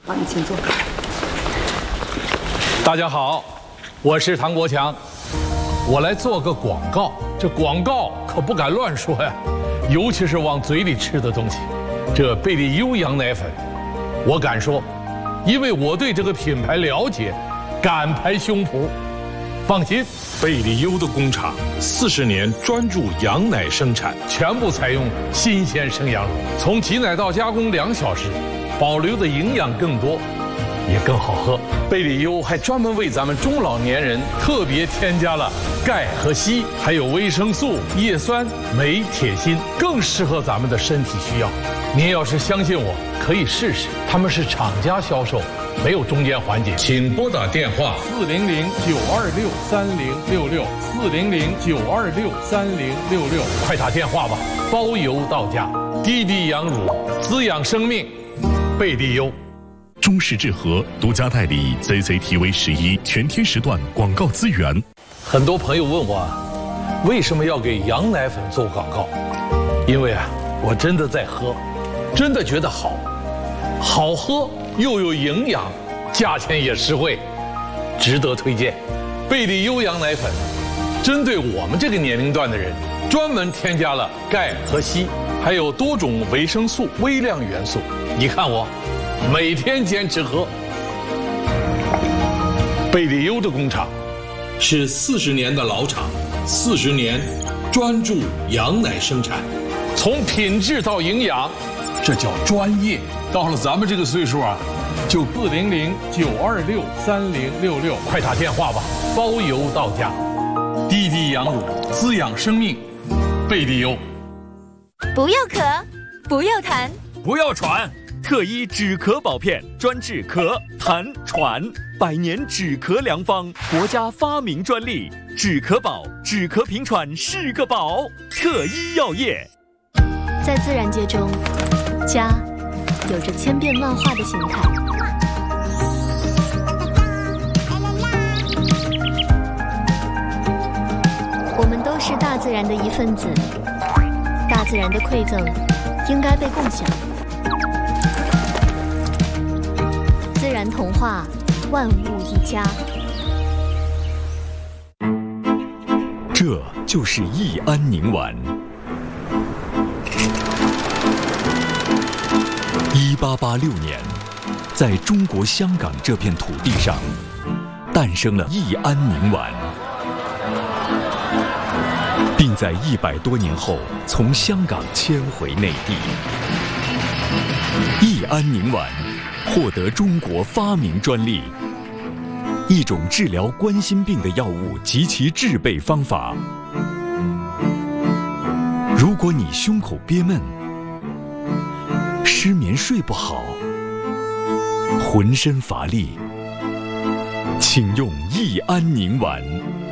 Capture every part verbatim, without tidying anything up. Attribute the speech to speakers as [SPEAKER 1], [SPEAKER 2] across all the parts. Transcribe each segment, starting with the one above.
[SPEAKER 1] 好，你请坐。
[SPEAKER 2] 大家好，我是唐国强，我来做个广告。这广告可不敢乱说呀，尤其是往嘴里吃的东西。这贝利优羊奶粉，我敢说，因为我对这个品牌了解，敢拍胸脯。放心，
[SPEAKER 3] 贝利优的工厂四十年专注羊奶生产，
[SPEAKER 2] 全部采用新鲜生羊乳，从挤奶到加工两小时，保留的营养更多，也更好喝。贝利优还专门为咱们中老年人特别添加了钙和硒，还有维生素、叶酸、镁、铁、锌，更适合咱们的身体需要。您要是相信我，可以试试。他们是厂家销售，没有中间环节。请拨打电话四零零九二六三零六六四零零九二六三零六六，快打电话吧，包邮到家。低低羊乳，滋养生命，贝利优。
[SPEAKER 4] 中视智和独家代理 C C T V 十一全天时段广告资源。
[SPEAKER 2] 很多朋友问我，为什么要给羊奶粉做广告？因为啊，我真的在喝，真的觉得好，好喝又有营养，价钱也实惠，值得推荐。贝利优羊奶粉，针对我们这个年龄段的人，专门添加了钙和硒，还有多种维生素、微量元素。你看我，每天坚持喝。贝利优的工厂是四十年的老厂，四十年专注羊奶生产，从品质到营养，这叫专业。到了咱们这个岁数啊，就四零零九二六三零六六，快打电话吧，包邮到家。低低羊乳，滋养生命，贝利优。
[SPEAKER 5] 不要咳，不要痰，
[SPEAKER 6] 不要喘。特一止咳宝片，专治咳、痰、喘，百年止咳良方，国家发明专利。止咳宝，止咳平喘是个宝。特一药业。
[SPEAKER 5] 在自然界中，家有着千变万化的形态。我们都是大自然的一份子，大自然的馈赠应该被共享。自然童话，万物一家。
[SPEAKER 4] 这就是益安宁丸。一八八六年，在中国香港这片土地上，诞生了益安宁丸，并在一百多年后从香港迁回内地。益安宁丸获得中国发明专利，一种治疗冠心病的药物及其制备方法。如果你胸口憋闷、失眠睡不好、浑身乏力，请用益安宁丸。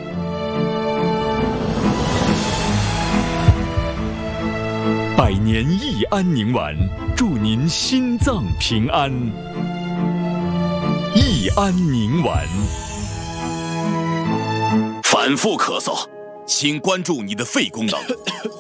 [SPEAKER 4] 百年益安宁丸，祝您心脏平安。益安宁丸。
[SPEAKER 7] 反复咳嗽，请关注你的肺功能。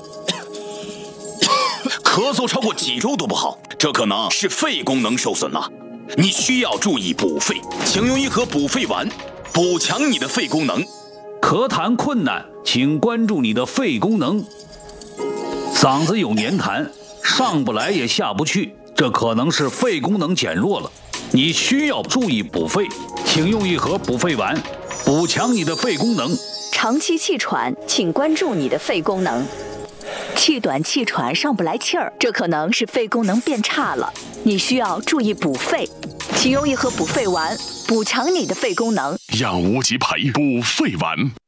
[SPEAKER 7] 咳嗽超过几周都不好，这可能是肺功能受损了。你需要注意补肺，请用一盒补肺丸，补强你的肺功能。
[SPEAKER 8] 咳痰困难，请关注你的肺功能。嗓子有黏痰，上不来也下不去，这可能是肺功能减弱了。你需要注意补肺，请用一盒补肺丸，补强你的肺功能。
[SPEAKER 9] 长期气喘，请关注你的肺功能。气短气喘上不来气儿，这可能是肺功能变差了，你需要注意补肺，请用一盒补肺丸，补强你的肺功能。
[SPEAKER 4] 养无极培补肺丸。